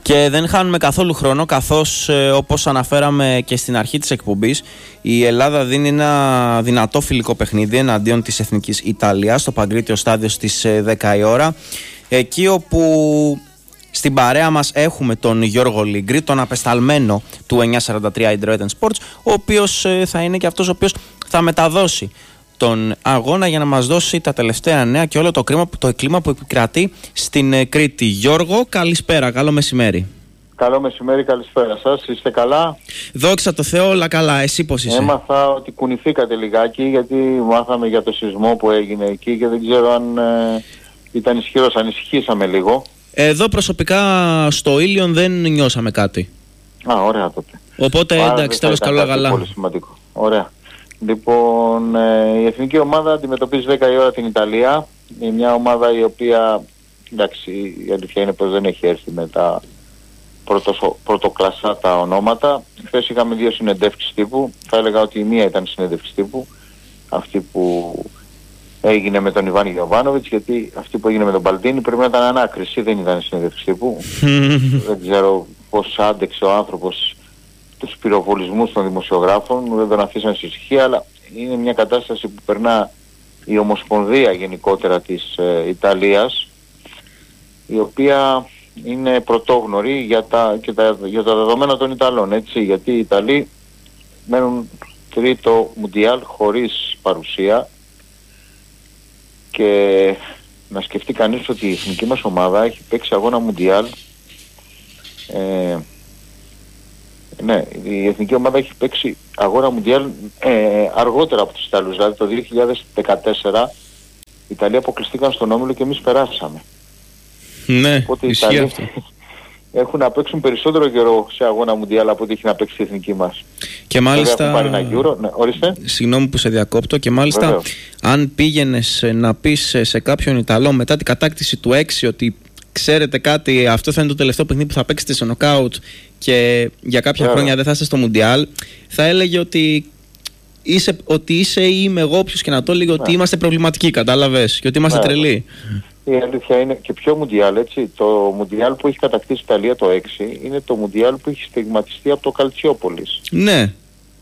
Και δεν χάνουμε καθόλου χρόνο, καθώς όπως αναφέραμε και στην αρχή της εκπομπής, η Ελλάδα δίνει ένα δυνατό φιλικό παιχνίδι εναντίον της Εθνικής Ιταλίας στο Παγκρίτιο Στάδιο στις 10 η ώρα, εκεί όπου στην παρέα μας έχουμε τον Γιώργο Λίγκρη, τον απεσταλμένο του 943 Hydro Sports, ο οποίος θα είναι και αυτός ο οποίος θα μεταδώσει τον αγώνα για να μας δώσει τα τελευταία νέα και όλο το κλίμα που επικρατεί στην Κρήτη. Γιώργο, καλησπέρα, καλό μεσημέρι. Καλό μεσημέρι, καλησπέρα σας. Είστε καλά? Δόξα τω Θεώ, όλα καλά. Εσύ πώς είσαι? Έμαθα ότι κουνηθήκατε λιγάκι, γιατί μάθαμε για το σεισμό που έγινε εκεί και δεν ξέρω αν ήταν ισχυρός. Ανησυχήσαμε λίγο. Εδώ προσωπικά στο Ήλιον δεν νιώσαμε κάτι. Α, ωραία τότε. Οπότε εντάξει, τέλος καλό αγαλά. Πολύ σημαντικό. Ωραία. Λοιπόν, η εθνική ομάδα αντιμετωπίζει 10 η ώρα την Ιταλία. Είναι μια ομάδα η οποία, εντάξει, η αλήθεια είναι πως δεν έχει έρθει με τα πρωτοκλασσά τα ονόματα. Χθες είχαμε 2 συνεντεύξεις τύπου. Θα έλεγα ότι η μία ήταν συνέντευξη τύπου, αυτή που έγινε με τον Ιβάν Γιοβάνοβιτς, γιατί αυτή που έγινε με τον Μπαλντίνη πρέπει να ήταν ανάκριση, δεν ήταν συνέντευξη τύπου. Δεν ξέρω πώς άντεξε ο άνθρωπος τους πυροβολισμούς των δημοσιογράφων, δεν τον αφήσαν σε ησυχία, αλλά είναι μια κατάσταση που περνά η Ομοσπονδία γενικότερα της Ιταλίας, η οποία είναι πρωτόγνωρη για τα δεδομένα των Ιταλών, έτσι, γιατί οι Ιταλοί μένουν τρίτο Μουντιάλ χωρίς παρουσία. Και να σκεφτεί κανείς ότι η εθνική μας ομάδα έχει παίξει αγώνα Μουντιάλ. Ναι, η εθνική ομάδα έχει παίξει αγώνα Μουντιάλ αργότερα από τους Ιταλούς. Δηλαδή το 2014 οι Ιταλοί αποκλειστήκαν στον όμιλο και εμείς περάσαμε. Ναι, οπότε οι Ιταλοί έχουν να παίξουν περισσότερο καιρό σε αγώνα Μουντιάλ από ό,τι έχει να παίξει η εθνική μας. Και μάλιστα, πάρει ένα Euro. Ναι, ορίστε. Συγγνώμη που σε διακόπτω, και μάλιστα βεβαίως, αν πήγαινες να πεις σε κάποιον Ιταλό μετά την κατάκτηση του 6 ότι ξέρετε κάτι, αυτό θα είναι το τελευταίο παιχνίδι που θα παίξετε σε νοκάουτ και για κάποια χρόνια δεν θα είστε στο Μουντιάλ, θα έλεγε ότι είσαι ή είμαι εγώ, όποιος και να το έλεγε, ότι είμαστε προβληματικοί, κατάλαβες, και ότι είμαστε τρελοί. Η αλήθεια είναι και πιο Μουντιάλ, έτσι. Το Μουντιάλ που έχει κατακτήσει η Ιταλία το 6 είναι το Μουντιάλ που έχει στιγματιστεί από το Καλτσιόπολης. Ναι.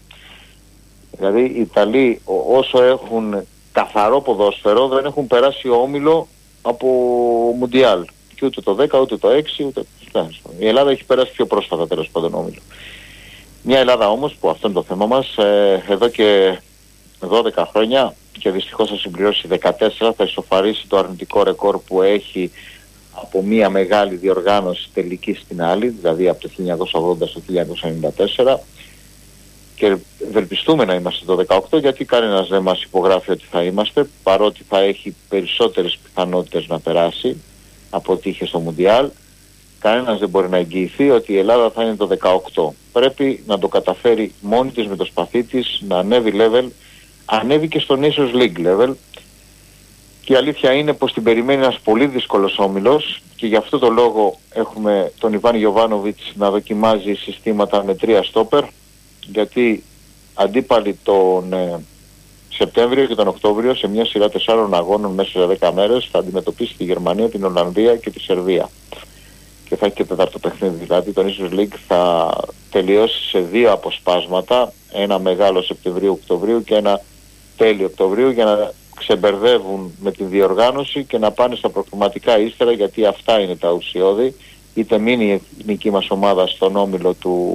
Δηλαδή οι Ιταλοί όσο έχουν καθαρό ποδόσφαιρο δεν έχουν περάσει όμιλο από Μουντιάλ. Και ούτε το 10 ούτε το 6 ούτε... Η Ελλάδα έχει περάσει πιο πρόσφατα τέλος πάντων όμιλο. Μια Ελλάδα όμως που αυτό είναι το θέμα μας, εδώ και 12 χρόνια και δυστυχώς θα συμπληρώσει 14, θα ισοφαρίσει το αρνητικό ρεκόρ που έχει από μια μεγάλη διοργάνωση τελική στην άλλη, δηλαδή από το 1980 στο 1994, και ευελπιστούμε να είμαστε το 18, γιατί κανένας δεν μας υπογράφει ότι θα είμαστε, παρότι θα έχει περισσότερες πιθανότητες να περάσει από ό,τι είχε στο Μουντιάλ. Κανένας δεν μπορεί να εγγυηθεί ότι η Ελλάδα θα είναι το 18. Πρέπει να το καταφέρει μόνη της με το σπαθί της, να ανέβει level. Ανέβηκε στο Nations League level και η αλήθεια είναι πως την περιμένει ένας πολύ δύσκολος όμιλος, και γι' αυτό το λόγο έχουμε τον Ιβάν Γιοβάνοβιτς να δοκιμάζει συστήματα με 3 στόπερ, γιατί αντίπαλοι τον Σεπτέμβριο και τον Οκτώβριο σε μια σειρά 4 αγώνων μέσα σε 10 μέρες θα αντιμετωπίσει τη Γερμανία, την Ολλανδία και τη Σερβία. Και θα έχει και τέταρτο παιχνίδι, δηλαδή το Nations League θα τελειώσει σε 2 αποσπάσματα, ένα μεγάλο Σεπτεμβρίου-Οκτωβρίου και ένα τέλη Οκτωβρίου, για να ξεμπερδεύουν με την διοργάνωση και να πάνε στα προκριματικά ύστερα, γιατί αυτά είναι τα ουσιώδη. Είτε μείνει η εθνική μας ομάδα στον όμιλο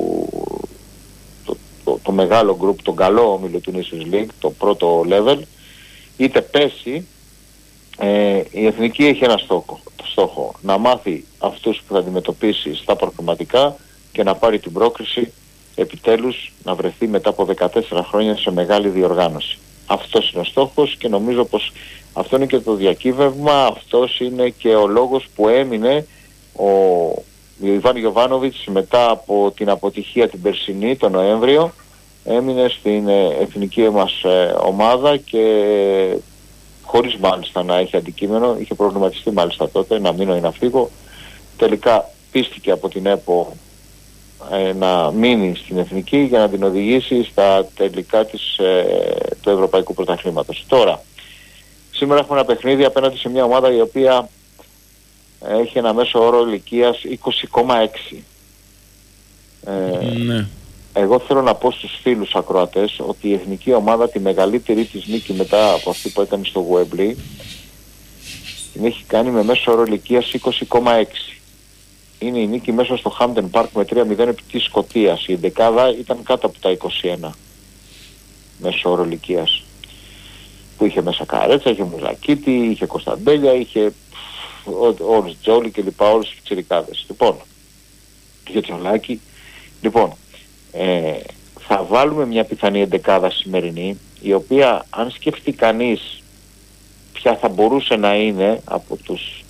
το μεγάλο γκρουπ, τον καλό όμιλο του Nations League, το πρώτο level, είτε πέσει. Η εθνική έχει ένα στόχο, να μάθει αυτούς που θα αντιμετωπίσει στα προκριματικά και να πάρει την πρόκριση επιτέλους να βρεθεί μετά από 14 χρόνια σε μεγάλη διοργάνωση. Αυτός είναι ο στόχος και νομίζω πως αυτό είναι και το διακύβευμα, αυτός είναι και ο λόγος που έμεινε ο Ιβάν Γιοβάνοβιτς μετά από την αποτυχία την περσινή, τον Νοέμβριο, έμεινε στην εθνική μας ομάδα και χωρίς μάλιστα να έχει αντικείμενο, είχε προβληματιστεί μάλιστα τότε να μείνω ή να φύγω. Τελικά πίστηκε από την ΕΠΟ να μείνει στην εθνική για να την οδηγήσει στα τελικά του Ευρωπαϊκού Πρωταθλήματος. Τώρα, σήμερα έχουμε ένα παιχνίδι απέναντι σε μια ομάδα η οποία έχει ένα μέσο όρο ηλικίας 20,6. Ναι. Εγώ θέλω να πω στους φίλους ακροατές ότι η εθνική ομάδα τη μεγαλύτερη της νίκη μετά από αυτή που έκανε στο Wembley την έχει κάνει με μέσο όρο ηλικίας 20,6. Είναι η νίκη μέσα στο Hampden Park με 3-0 επί της Σκωτίας. Η εντεκάδα ήταν κάτω από τα 21 μέσο όρο ηλικίας. Που είχε μέσα Καρέτσα, είχε Μουζακίτη, είχε Κωνσταντέλια, είχε όλους Τζόλι και λοιπά, όλους τους πιτσιρικάδες. Λοιπόν, είχε Τσολάκη. Λοιπόν, θα βάλουμε μια πιθανή εντεκάδα σημερινή, η οποία αν σκεφτεί κανείς ποια θα μπορούσε να είναι από τους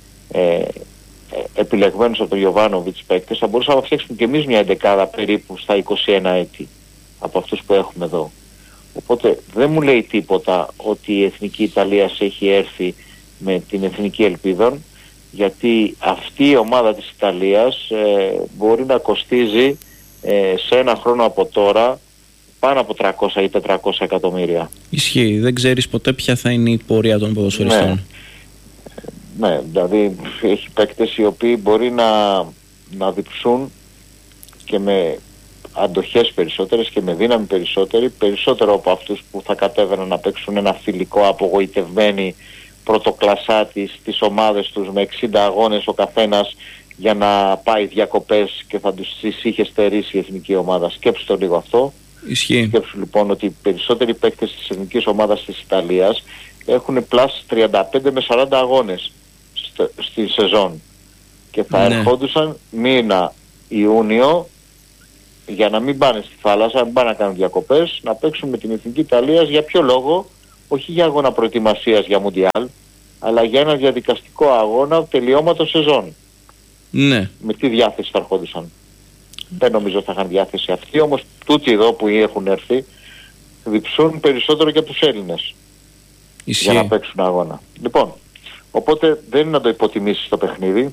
επιλεγμένους από τον Γιοβάνοβιτς παίκτες, θα μπορούσαμε να φτιάξουμε και εμείς μια εντεκάδα περίπου στα 21 έτη από αυτούς που έχουμε εδώ. Οπότε δεν μου λέει τίποτα ότι η Εθνική Ιταλίας έχει έρθει με την Εθνική Ελπίδων, γιατί αυτή η ομάδα της Ιταλίας μπορεί να κοστίζει σε ένα χρόνο από τώρα πάνω από 300 ή 400 εκατομμύρια. Ισχύει, δεν ξέρεις ποτέ ποια θα είναι η πορεία των ποδοσφαιριστών. Ναι, δηλαδή έχει παίκτες οι οποίοι μπορεί να διψούν και με αντοχές περισσότερες και με δύναμη περισσότερο από αυτούς που θα κατέβαιναν να παίξουν ένα φιλικό απογοητευμένοι πρωτοκλασσάτης τις ομάδες τους με 60 αγώνες ο καθένας για να πάει διακοπές και θα τους είχε στερήσει η εθνική ομάδα. Σκέψου το λίγο αυτό. Ισχύει. Σκέψου λοιπόν ότι οι περισσότεροι παίκτες της εθνικής ομάδας της Ιταλίας έχουν πλάς 35 με 40 αγώνες στη σεζόν και θα ερχόντουσαν μήνα Ιούνιο για να μην πάνε στη θάλασσα, να μην πάνε να κάνουν διακοπές, να παίξουν με την Εθνική Ιταλίας. Για ποιο λόγο? Όχι για αγώνα προετοιμασίας για Μουντιάλ, αλλά για ένα διαδικαστικό αγώνα τελειώματος σεζόν. Ναι. Με τι διάθεση θα ερχόντουσαν? Δεν νομίζω θα είχαν διάθεση αυτοί, όμως τούτοι εδώ που έχουν έρθει διψούν περισσότερο και από τους Έλληνες. Ισχύει. Για να παίξουν αγώνα. Λοιπόν, οπότε δεν είναι να το υποτιμήσεις το παιχνίδι.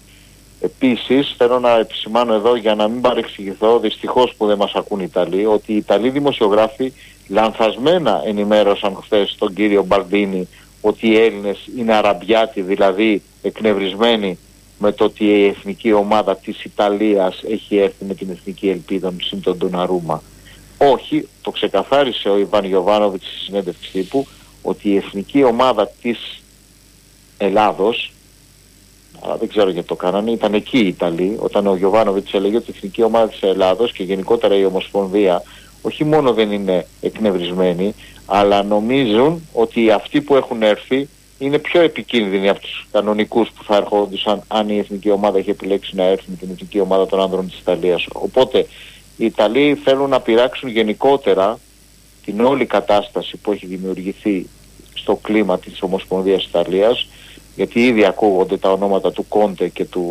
Επίσης θέλω να επισημάνω εδώ, για να μην παρεξηγηθώ, δυστυχώς που δεν μας ακούν οι Ιταλοί, ότι οι Ιταλοί δημοσιογράφοι λανθασμένα ενημέρωσαν χθες τον κύριο Μπαλντίνι ότι οι Έλληνες είναι αραμπιάτοι, δηλαδή εκνευρισμένοι με το ότι η εθνική ομάδα της Ιταλίας έχει έρθει με την εθνική ελπίδα συν τον Ντοναρούμα. Όχι, το ξεκαθάρισε ο Ιβάν Γιοβάνοβιτς στη συνέντευξη τύπου ότι η εθνική ομάδα της Ελλάδος, αλλά δεν ξέρω γιατί το κάνανε, ήταν εκεί οι Ιταλοί, όταν ο Γιοβάνοβιτς έλεγε ότι η εθνική ομάδα της Ελλάδος και γενικότερα η Ομοσπονδία όχι μόνο δεν είναι εκνευρισμένοι, αλλά νομίζουν ότι αυτοί που έχουν έρθει είναι πιο επικίνδυνοι από τους κανονικούς που θα ερχόντουσαν αν η εθνική ομάδα είχε επιλέξει να έρθει με την εθνική ομάδα των άνδρων της Ιταλίας. Οπότε οι Ιταλοί θέλουν να πειράξουν γενικότερα την όλη κατάσταση που έχει δημιουργηθεί στο κλίμα της Ομοσπονδίας Ιταλίας, γιατί ήδη ακούγονται τα ονόματα του Κόντε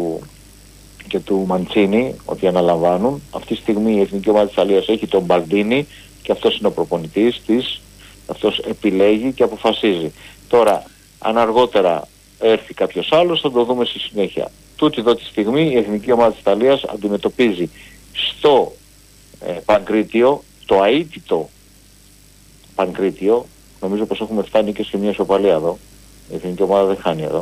και του Μαντσίνι ότι αναλαμβάνουν. Αυτή τη στιγμή η εθνική ομάδα της Ιταλίας έχει τον Μπαλντίνι και αυτός είναι ο προπονητής της, αυτός επιλέγει και αποφασίζει. Τώρα, αν αργότερα έρθει κάποιος άλλος θα το δούμε στη συνέχεια. Τούτη εδώ τη στιγμή η εθνική ομάδα της Ιταλίας αντιμετωπίζει στο Παγκρίτιο, το αίτητο Παγκρίτιο, νομίζω πως έχουμε φτάνει και σε μια ισοπαλία εδώ, η εθνική ομάδα δεν χάνει εδώ,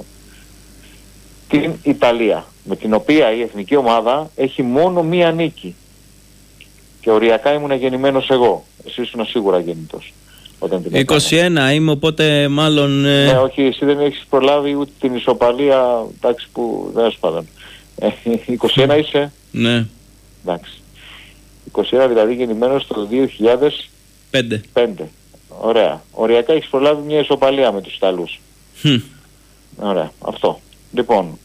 την Ιταλία, με την οποία η εθνική ομάδα έχει μόνο μία νίκη. Και οριακά ήμουν γεννημένος εγώ, εσύ ήσουν σίγουρα γεννητός. 21 είμαι, οπότε μάλλον... Ναι, όχι, εσύ δεν έχεις προλάβει ούτε την ισοπαλία, εντάξει, που δεν έσπαδαν. 21 είσαι? Ναι. Εντάξει. 21 δηλαδή γεννημένος το 2005. Ωραία. Οριακά έχεις προλάβει μια ισοπαλία με τους Ιταλούς. Ωραία, αυτό. Λοιπόν,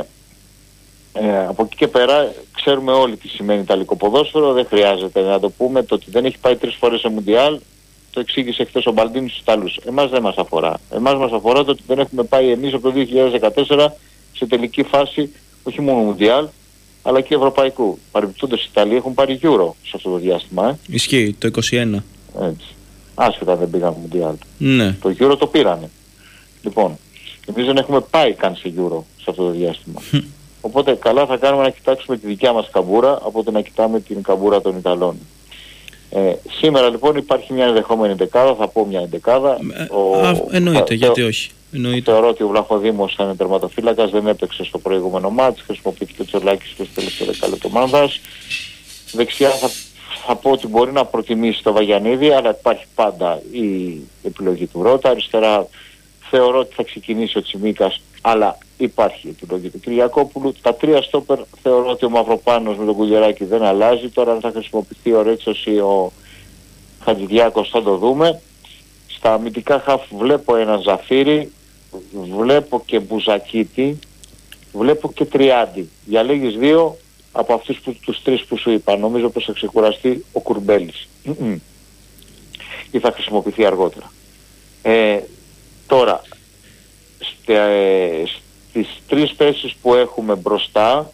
από εκεί και πέρα ξέρουμε όλοι τι σημαίνει Ιταλικό ποδόσφαιρο, δεν χρειάζεται να το πούμε. Το ότι δεν έχει πάει 3 φορές σε Μουντιάλ το εξήγησε χθες ο Μπαλντίνι στους Ιταλούς. Εμάς δεν μας αφορά. Εμάς μας αφορά το ότι δεν έχουμε πάει εμείς από το 2014 σε τελική φάση όχι μόνο Μουντιάλ αλλά και Ευρωπαϊκού. Παρεμπιπτόντως οι Ιταλοί έχουν πάρει Euro σε αυτό το διάστημα. Ισχύει, το 21. Έτσι. Άσχετα δεν πήγαν Μουντιάλ. Ναι. Το Euro το πήρανε. Λοιπόν, εμείς δεν έχουμε πάει καν σε Euro σε αυτό το διάστημα. Οπότε καλά θα κάνουμε να κοιτάξουμε τη δικιά μας καμπούρα από το να κοιτάμε την καμπούρα των Ιταλών. Σήμερα λοιπόν υπάρχει μια ενδεχόμενη δεκάδα, θα πω μια δεκάδα. Εννοείται, γιατί όχι. Θεωρώ ότι ο Βλαχοδήμος θα είναι τερματοφύλακας, δεν έπαιξε στο προηγούμενο μάτς, χρησιμοποιήθηκε ο Τσολάκης και στο τελευταίο δεκάλεπτο ομάδας. Δεξιά θα πω ότι μπορεί να προτιμήσει το Βαγιανίδη, αλλά υπάρχει πάντα η επιλογή του Ρώτα. Αριστερά θεωρώ ότι θα ξεκινήσει ο Τσιμίκας, αλλά υπάρχει η επιλογή του Κυριακόπουλου. Τα τρία στόπερ θεωρώ ότι ο Μαυροπάνος με τον Κουλιεράκη δεν αλλάζει. Τώρα αν θα χρησιμοποιηθεί ο Ρέτσος ή ο Χατζηδιάκος θα το δούμε. Στα αμυντικά χαφ βλέπω ένα Ζαφύρι, βλέπω και Μπουζακίτη, βλέπω και Τριάντι. Διαλέγεις δύο από αυτούς τους τρεις που σου είπα. Νομίζω πως θα ξεκουραστεί ο Κουρμπέλης ή θα χρησιμοποιηθεί αργότερα. Τώρα στις τρεις θέσεις που έχουμε μπροστά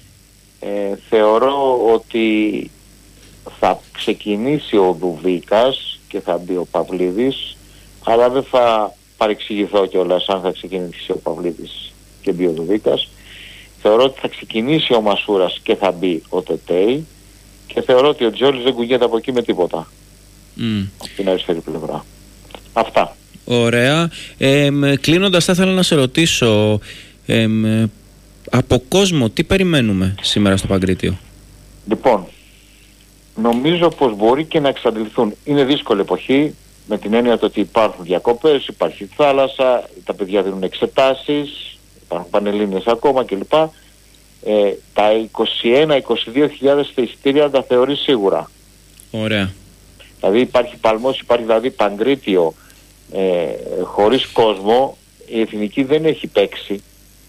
θεωρώ ότι θα ξεκινήσει ο Δουβίκας και θα μπει ο Παυλίδης, αλλά δεν θα παρεξηγηθώ κιόλας αν θα ξεκινήσει ο Παυλίδης και μπει ο Δουβίκας. Θεωρώ ότι θα ξεκινήσει ο Μασούρας και θα μπει ο Τετέι, και θεωρώ ότι ο Τζόλης δεν κουνιέται από εκεί με τίποτα από την αριστερή πλευρά. Αυτά. Ωραία. Κλείνοντας, θα ήθελα να σε ρωτήσω, από κόσμο τι περιμένουμε σήμερα στο Παγκρίτιο? Λοιπόν, νομίζω πως μπορεί και να εξαντληθούν. Είναι δύσκολη εποχή, με την έννοια ότι υπάρχουν διακοπές, υπάρχει θάλασσα, τα παιδιά δίνουν εξετάσεις, υπάρχουν πανελλήνιες ακόμα κλπ. Τα 21-22 χιλιάδες εισιτήρια τα θεωρεί σίγουρα. Ωραία. Δηλαδή υπάρχει παλμός, υπάρχει δηλαδή Παγκρίτιο χωρίς κόσμο. Η Εθνική δεν έχει παίξει.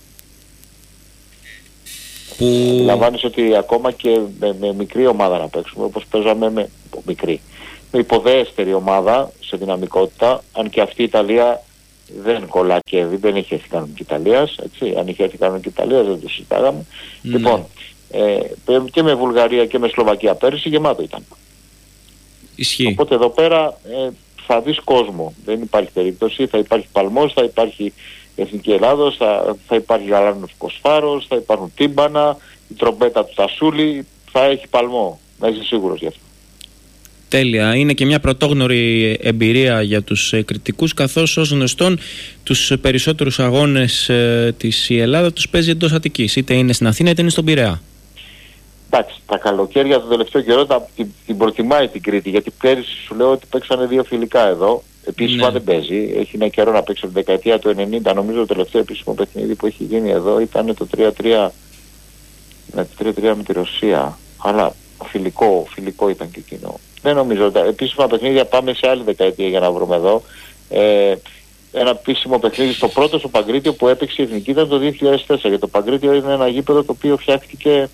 Λαμβάνεις ότι ακόμα και με μικρή ομάδα να παίξουμε, όπως παίζαμε με υποδέστερη ομάδα σε δυναμικότητα, αν και αυτή η Ιταλία δεν κολακεύει, δεν είχε έρθει κανονική Ιταλίας, έτσι. Αν είχε έρθει κανονική Ιταλίας δεν το συζητάγαμε. Λοιπόν, και με Βουλγαρία και με Σλοβακία πέρυσι γεμάτο ήταν. Ισχύει. Οπότε εδώ πέρα θα δεις κόσμο, δεν υπάρχει περίπτωση, θα υπάρχει παλμός, θα υπάρχει Εθνική Ελλάδος, θα υπάρχει γαλάνος Κοσφάρος, θα υπάρχουν τύμπανα, η τρομπέτα του Τασούλη, θα έχει παλμό, να είσαι σίγουρος γι' αυτό. Τέλεια. Είναι και μια πρωτόγνωρη εμπειρία για τους κριτικούς, καθώς ως γνωστόν τους περισσότερους αγώνες της η Ελλάδα τους παίζει εντός Αττικής, είτε είναι στην Αθήνα είτε είναι στον Πειραιά. Εντάξει, τα καλοκαίρια τον τελευταίο καιρό την προτιμάει την Κρήτη, γιατί πέρυσι σου λέω ότι παίξανε δύο φιλικά εδώ. Επίσημα δεν παίζει, έχει ένα καιρό να παίξει από την δεκαετία του 90, νομίζω το τελευταίο επίσημο παιχνίδι που έχει γίνει εδώ ήταν το 3-3 με τη Ρωσία, αλλά φιλικό ήταν και εκείνο. Δεν νομίζω ότι επίσημα παιχνίδια πάμε σε άλλη δεκαετία για να βρούμε εδώ. Ένα επίσημο παιχνίδι στο πρώτο στο Παγκρίτιο που έπαιξε η Εθνική ήταν το 2004, γιατί το Παγκρίτιο είναι ένα γήπεδο το οποίο φτιάχτηκε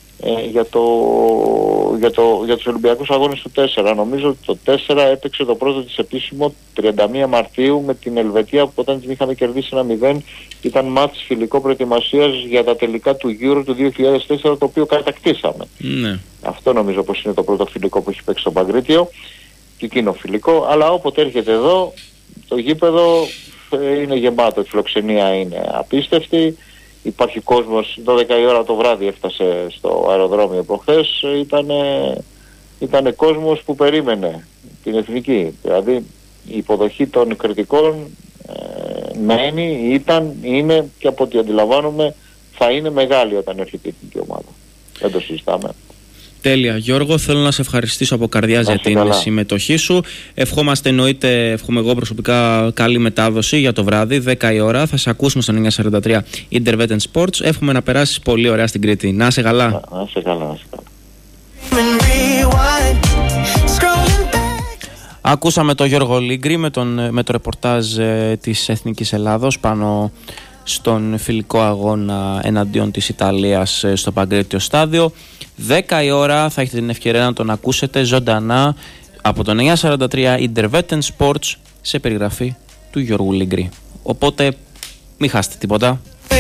για τους Ολυμπιακούς Αγώνες του 4. Νομίζω ότι το 4 έπαιξε το πρώτο της επίσημο 31 Μαρτίου με την Ελβετία, που όταν την είχαμε κερδίσει 1-0 ήταν μάτς φιλικό προετοιμασίας για τα τελικά του Euro του 2004, το οποίο κατακτήσαμε. Αυτό νομίζω πως είναι το πρώτο φιλικό που έχει παίξει στο Παγκρίτιο, και εκείνο φιλικό, αλλά όποτε έρχεται εδώ το γήπεδο είναι γεμάτο, η φιλοξενία είναι απίστευτη. Υπάρχει κόσμος, 12 η ώρα το βράδυ έφτασε στο αεροδρόμιο προχθές, ήταν κόσμος που περίμενε την Εθνική. Δηλαδή η υποδοχή των κριτικών είναι και από ό,τι αντιλαμβάνομαι θα είναι μεγάλη όταν έρχεται η εθνική ομάδα. Δεν το συζητάμε. Τέλεια. Γιώργο, θέλω να σε ευχαριστήσω από καρδιάς για την συμμετοχή σου. Εύχομαι εγώ προσωπικά καλή μετάδοση για το βράδυ, 10 η ώρα. Θα σε ακούσουμε στο 943 Intervet Sports. Εύχομαι να περάσεις πολύ ωραία στην Κρήτη. Να είσαι καλά. Να είσαι καλά. Ακούσαμε τον Γιώργο Λίγκρη με το ρεπορτάζ της Εθνικής Ελλάδος πάνω στον φιλικό αγώνα εναντίον της Ιταλίας στο Παγκρίτιο Στάδιο. 10 η ώρα θα έχετε την ευκαιρία να τον ακούσετε ζωντανά από το 943 Intervet Sports σε περιγραφή του Γιώργου Λίγκρη. Οπότε μην χάσετε τίποτα.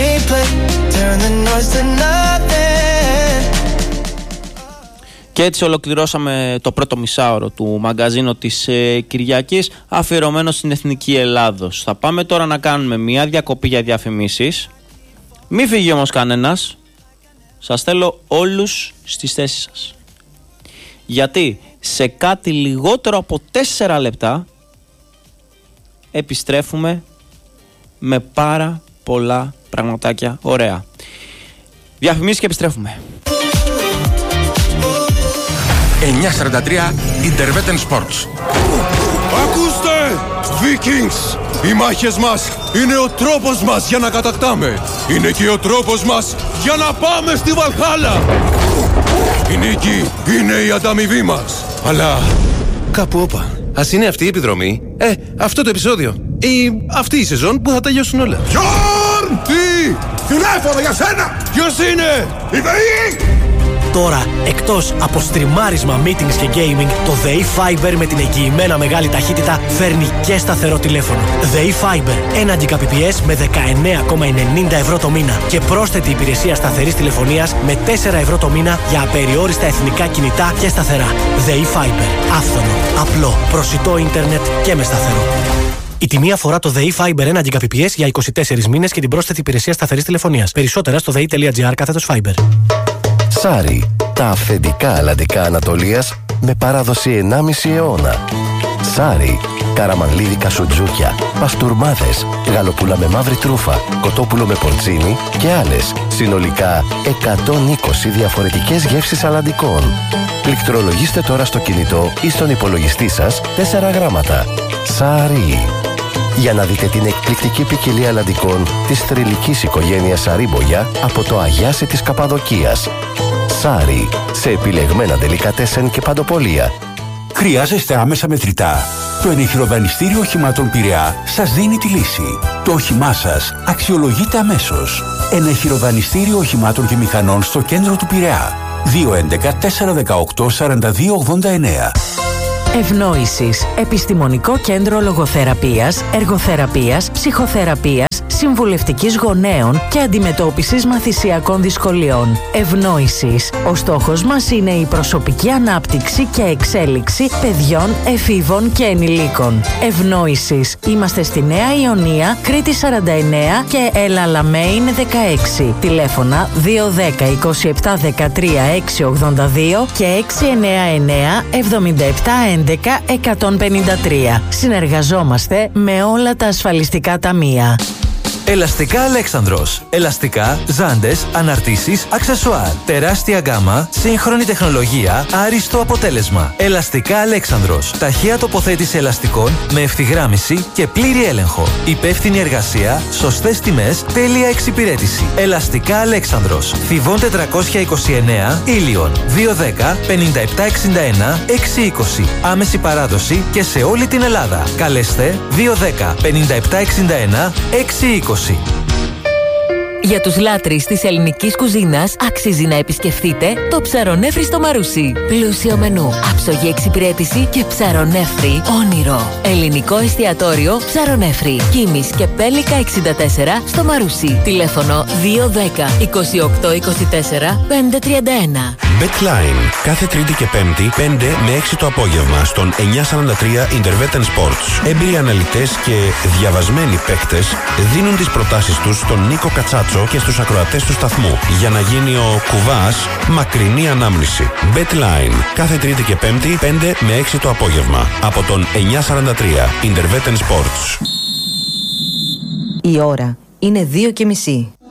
Και έτσι ολοκληρώσαμε το πρώτο μισάωρο του μαγκαζίνο της Κυριακής, αφιερωμένο στην Εθνική Ελλάδος. Θα πάμε τώρα να κάνουμε μια διακοπή για διαφημίσεις. Μη φύγει όμως κανένας. Σας θέλω όλους στις θέσεις σας. Γιατί σε κάτι λιγότερο από 4 λεπτά επιστρέφουμε με πάρα πολλά πραγματάκια ωραία. Διαφημίσεις και επιστρέφουμε. 9:43 Intervetten Sports. Ακούστε! Vikings! Οι μάχες μας είναι ο τρόπος μας για να κατακτάμε. Είναι και ο τρόπος μας για να πάμε στη Βαλχάλα. Η νίκη είναι η ανταμοιβή μας. Αλλά κάπου όπα. Ας είναι αυτή η επιδρομή, αυτό το επεισόδιο ή αυτή η σεζόν που θα τελειώσουν όλα. Γιόρν! Τι! Τηλέφωνο για σένα! Ποιος είναι? Η ΔΕΗ! Τώρα, εκτός από στριμάρισμα, meetings και gaming, το ΔΕΗ Fiber με την εγγυημένα μεγάλη ταχύτητα φέρνει και σταθερό τηλέφωνο. ΔΕΗ Fiber, 1 Gbps με 19,90 ευρώ το μήνα και πρόσθετη υπηρεσία σταθερής τηλεφωνίας με 4 ευρώ το μήνα για απεριόριστα εθνικά κινητά και σταθερά. ΔΕΗ Fiber, άφθονο, απλό, προσιτό ίντερνετ και με σταθερό. Η τιμή αφορά το ΔΕΗ Fiber 1 Gbps για 24 μήνες και την πρόσθετη υπηρεσία σταθερής τηλεφωνίας. Περισσότερα στο dei.gr/Fiber. Σάρι, τα αυθεντικά αλλαντικά Ανατολίας με παράδοση 1,5 αιώνα. Σάρι, καραμανλίδικα σουτζούκια, παστούρμάδες, γαλοπούλα με μαύρη τρούφα, κοτόπουλο με πορτσίνι και άλλες. Συνολικά 120 διαφορετικές γεύσεις αλλαντικών. Πληκτρολογήστε τώρα στο κινητό ή στον υπολογιστή σας 4 γράμματα. Σάρι. Για να δείτε την εκπληκτική ποικιλία αλλαντικών της θρυλικής οικογένειας Σαρίμπογια από το Αγιάσι της Καπαδοκίας. Σάρι, σε επιλεγμένα ντελικατέσεν και παντοπολία. Χρειάζεστε άμεσα μετρητά? Το ενεχειροδανιστήριο οχημάτων Πειραιά σας δίνει τη λύση. Το όχημά σας αξιολογείται αμέσως. Ενεχειροδανιστήριο οχημάτων και μηχανών στο κέντρο του Πειραιά. 211-418-4289. Ευνόησης. Επιστημονικό κέντρο λογοθεραπείας, εργοθεραπείας, ψυχοθεραπείας, συμβουλευτικής γονέων και αντιμετώπισης μαθησιακών δυσκολιών. Ευνόησης. Ο στόχος μας είναι η προσωπική ανάπτυξη και εξέλιξη παιδιών, εφήβων και ενηλίκων. Ευνόησης. Είμαστε στη Νέα Ιωνία, Κρήτη 49 και Ελαλαμέιν 16. Τηλέφωνα 210 27 13 682 και 699 77 11 153. Συνεργαζόμαστε με όλα τα ασφαλιστικά ταμεία. Ελαστικά Αλέξανδρος. Ελαστικά, ζάντες, αναρτήσεις, αξεσουάρ. Τεράστια γκάμα, σύγχρονη τεχνολογία, άριστο αποτέλεσμα. Ελαστικά Αλέξανδρος. Ταχεία τοποθέτηση ελαστικών με ευθυγράμμιση και πλήρη έλεγχο. Υπεύθυνη εργασία, σωστές τιμές, τέλεια εξυπηρέτηση. Ελαστικά Αλέξανδρος. Θηβών 429, Ήλιον. 210 57 61 620. Άμεση παράδοση και σε όλη την Ελλάδα. Καλέστε 210 57 61 620. Για τους λάτρεις της ελληνικής κουζίνας αξίζει να επισκεφτείτε το Ψαρονέφρι στο Μαρούσι. Πλούσιο μενού, άψογη εξυπηρέτηση και ψαρονέφρι όνειρο. Ελληνικό εστιατόριο Ψαρονέφρι. Κίμης και Πέλικα 64 στο Μαρούσι. Τηλέφωνο 210 28 24 531. Betline. Κάθε Τρίτη και Πέμπτη 5 με 6 το απόγευμα στον 943 Intervetten Sports. Έμπειροι αναλυτές και διαβασμένοι παίκτες δίνουν τις προτάσεις τους στον Νίκο Κατσάτσο και στους ακροατές του σταθμού για να γίνει ο κουβάς μακρινή ανάμνηση. Betline. Κάθε Τρίτη και Πέμπτη 5 με 6 το απόγευμα από τον 943 Intervetten Sports. Η ώρα είναι 2:30.